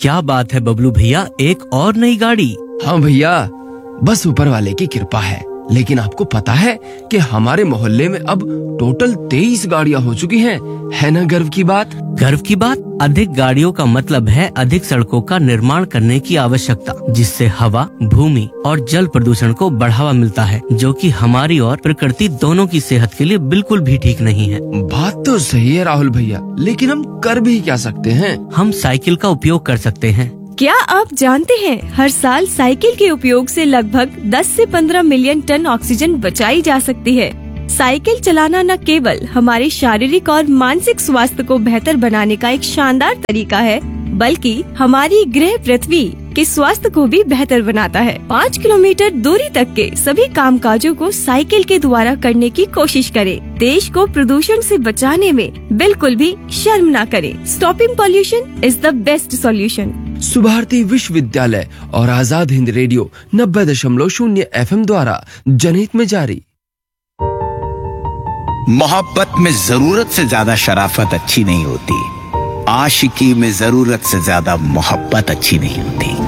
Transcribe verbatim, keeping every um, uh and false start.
क्या बात है बबलू भैया, एक और नई गाड़ी? हाँ भैया, बस ऊपर वाले की कृपा है। लेकिन आपको पता है कि हमारे मोहल्ले में अब टोटल तेईस गाड़ियाँ हो चुकी हैं। है ना गर्व की बात? गर्व की बात? अधिक गाड़ियों का मतलब है अधिक सड़कों का निर्माण करने की आवश्यकता, जिससे हवा, भूमि और जल प्रदूषण को बढ़ावा मिलता है, जो कि हमारी और प्रकृति दोनों की सेहत के लिए बिल्कुल भी ठीक नहीं है। बात तो सही है राहुल भैया, लेकिन हम कर भी क्या सकते हैं? हम साइकिल का उपयोग कर सकते हैं। क्या आप जानते हैं हर साल साइकिल के उपयोग से लगभग दस से पंद्रह मिलियन टन ऑक्सीजन बचाई जा सकती है। साइकिल चलाना न केवल हमारे शारीरिक और मानसिक स्वास्थ्य को बेहतर बनाने का एक शानदार तरीका है, बल्कि हमारी ग्रह पृथ्वी के स्वास्थ्य को भी बेहतर बनाता है। पाँच किलोमीटर दूरी तक के सभी कामकाजों को साइकिल के द्वारा करने की कोशिश करें। देश को प्रदूषण से बचाने में बिल्कुल भी शर्म न करें। Stopping pollution is the best solution. Subharti विश्वविद्यालय और आजाद हिंद रेडियो नब्बे दशमलव शून्य एफ एम द्वारा जनहित में जारी। मोहब्बत में जरूरत से ज्यादा शराफत अच्छी नहीं होती। आशिकी में जरूरत से ज्यादा मोहब्बत अच्छी नहीं होती।